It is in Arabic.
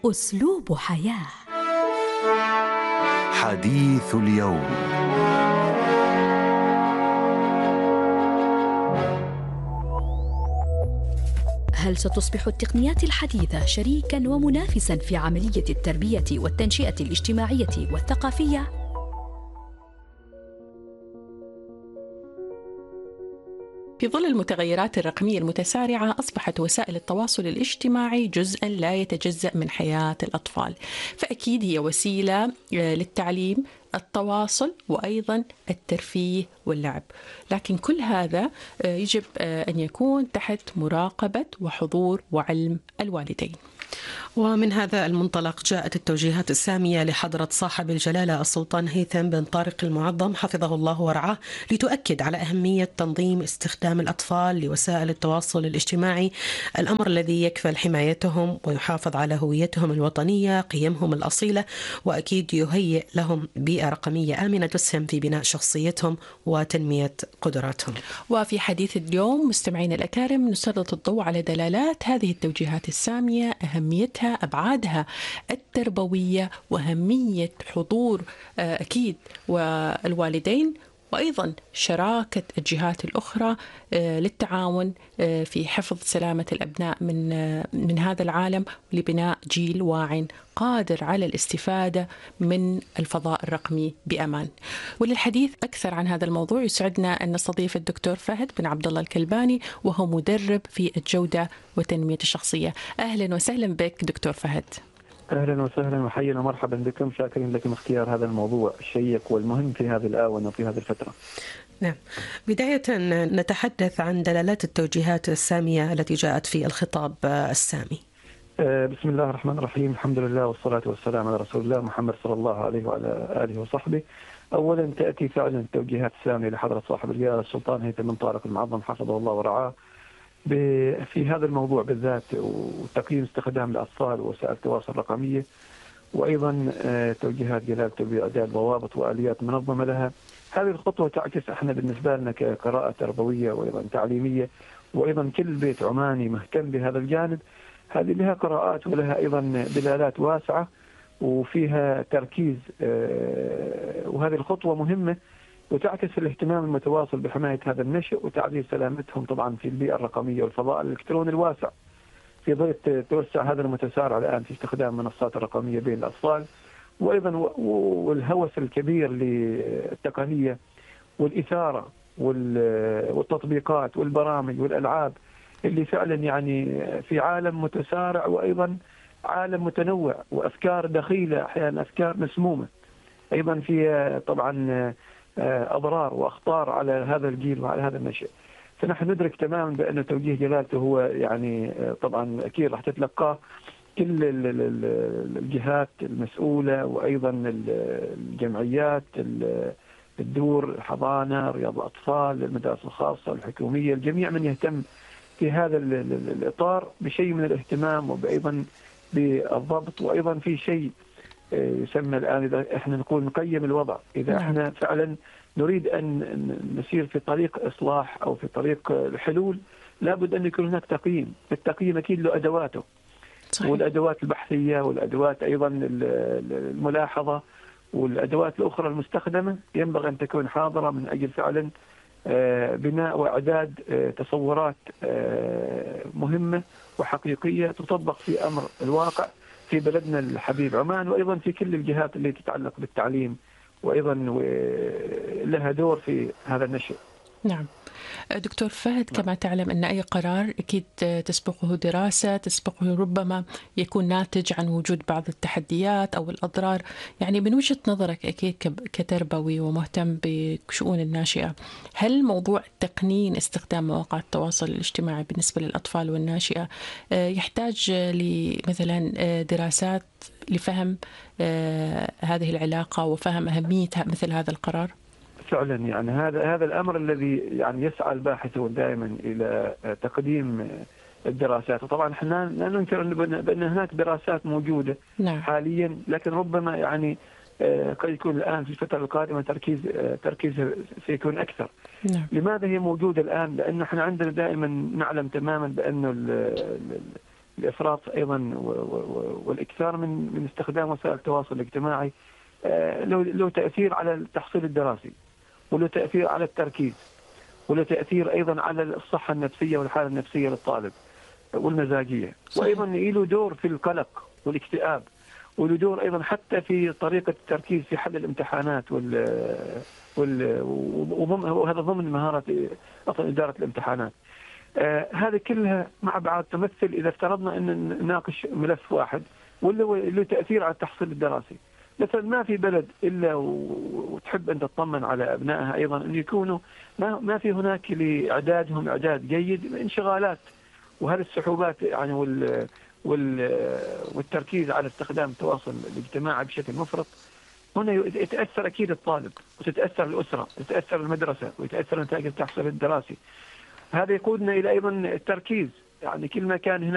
أسلوب حياة. حديث اليوم. هل ستصبح التقنيات الحديثة شريكاً ومنافساً في عملية التربية والتنشئة الاجتماعية والثقافية؟ في ظل المتغيرات الرقمية المتسارعة، أصبحت وسائل التواصل الاجتماعي جزءاً لا يتجزأ من حياة الأطفال، فأكيد هي وسيلة للتعليم، التواصل، وأيضاً الترفيه واللعب. لكن كل هذا يجب أن يكون تحت مراقبة وحضور وعلم الوالدين. ومن هذا المنطلق جاءت التوجيهات السامية لحضرة صاحب الجلالة السلطان هيثم بن طارق المعظم حفظه الله ورعاه، لتؤكد على أهمية تنظيم استخدام الأطفال لوسائل التواصل الاجتماعي، الأمر الذي يكفل حمايتهم ويحافظ على هويتهم الوطنية، قيمهم الأصيلة، وأكيد يهيئ لهم بيئة رقمية آمنة تسهم في بناء شخصيتهم وتنمية قدراتهم. وفي حديث اليوم مستمعين الأكارم نسلط الضوء على دلالات هذه التوجيهات السامية، أهميتها، أبعادها التربوية، وأهمية حضور أكيد والوالدين، وأيضا شراكة الجهات الأخرى للتعاون في حفظ سلامة الأبناء من هذا العالم، لبناء جيل واعٍ قادر على الاستفادة من الفضاء الرقمي بأمان. وللحديث أكثر عن هذا الموضوع يسعدنا أن نستضيف الدكتور فهد بن عبد الله الكلباني، وهو مدرب في الجودة وتنمية الشخصية. أهلا وسهلا بك دكتور فهد. أهلا وسهلا وحيا ومرحبا بكم، شاكرين لكم اختيار هذا الموضوع الشيق والمهم في هذه الآونة وفي هذه الفترة. نعم، بداية نتحدث عن دلالات التوجيهات السامية التي جاءت في الخطاب السامي. بسم الله الرحمن الرحيم، الحمد لله والصلاة والسلام على رسول الله محمد صلى الله عليه وعلى آله وصحبه. أولا تأتي فعلا التوجيهات السامية لحضرة صاحب الجلالة السلطان هيثم بن طارق المعظم حفظه الله ورعاه في هذا الموضوع بالذات، وتقييم استخدام الأطفال ووسائل التواصل الرقمية، وأيضا توجيهات جلالته بإعداد ضوابط وآليات منظمة لها. هذه الخطوة تعكس احنا بالنسبة لنا كقراءة تربوية وأيضا تعليمية، وأيضا كل بيت عماني مهتم بهذا الجانب. هذه لها قراءات ولها أيضا دلالات واسعة وفيها تركيز، وهذه الخطوة مهمة وتعكس الاهتمام المتواصل بحماية هذا النشء وتعزيز سلامتهم طبعا في البيئة الرقمية والفضاء الإلكتروني الواسع، في ظل توسع هذا المتسارع الآن في استخدام المنصات الرقمية بين الأطفال، وأيضا والهوس الكبير للتقنية والإثارة والتطبيقات والبرامج والألعاب اللي فعلا يعني في عالم متسارع وأيضا عالم متنوع وأفكار دخيلة، أحيانا أفكار مسمومة، أيضا في طبعا أضرار وأخطار على هذا الجيل وعلى هذا النشء. فنحن ندرك تماما بأن توجيه جلالته هو يعني طبعا أكيد راح تتلقاه كل الجهات المسؤولة، وأيضا الجمعيات، الدور، الحضانة، رياض الأطفال، المدارس الخاصة الحكومية، الجميع من يهتم في هذا الإطار بشيء من الاهتمام وأيضا بالضبط، وأيضا في شيء يسمى الآن إذا إحنا نقول نقيم الوضع. إذا إحنا فعلا نريد أن نسير في طريق إصلاح أو في طريق الحلول، لابد أن يكون هناك تقييم. التقييم أكيد له أدواته، صحيح، والأدوات البحثية والأدوات أيضا الملاحظة والأدوات الأخرى المستخدمة ينبغي أن تكون حاضرة من أجل فعلا بناء وإعداد تصورات مهمة وحقيقية تطبق في أمر الواقع في بلدنا الحبيب عمان، وأيضا في كل الجهات اللي تتعلق بالتعليم وأيضا لها دور في هذا النشء. نعم دكتور فهد، كما تعلم أن أي قرار أكيد تسبقه دراسة، تسبقه ربما يكون ناتج عن وجود بعض التحديات أو الأضرار. يعني من وجهة نظرك أكيد كتربوي ومهتم بشؤون الناشئة، هل موضوع تقنين استخدام مواقع التواصل الاجتماعي بالنسبة للأطفال والناشئة يحتاج لمثلا دراسات لفهم هذه العلاقة وفهم أهمية مثل هذا القرار؟ فعلا يعني هذا الأمر الذي يعني يسعى الباحثون دائما إلى تقديم الدراسات. وطبعا احنا لا ننكر بأن هناك دراسات موجودة نعم. حاليا، لكن ربما يعني قد يكون الآن في الفترة القادمة تركيز سيكون أكثر. نعم. لماذا هي موجودة الآن؟ لأن احنا عندنا دائما نعلم تماما بأن الافراط ايضا والاكثار من استخدام وسائل التواصل الاجتماعي له تاثير على التحصيل الدراسي، وله تاثير على التركيز، وله تاثير ايضا على الصحه النفسيه والحاله النفسيه للطالب والمزاجيه، وايضا له دور في القلق والاكتئاب، وله دور ايضا حتى في طريقه التركيز في حل الامتحانات وهذا ضمن مهاره اصلا اداره الامتحانات. هذه كلها مع بعض تمثل اذا افترضنا ان نناقش ملف واحد واللي له تاثير على التحصيل الدراسي. مثلا ما في بلد الا وتحب ان تطمن على ابنائها ايضا ان يكونوا ما في هناك لاعدادهم اعداد جيد انشغالات، وهذه السحوبات يعني والتركيز على استخدام التواصل الاجتماعي بشكل مفرط. هنا يتاثر اكيد الطالب، وتتاثر الاسره، وتتاثر المدرسه، ويتاثر نتائج التحصيل الدراسي. هذا يقودنا الى ايضا التركيز، يعني كل ما كان هناك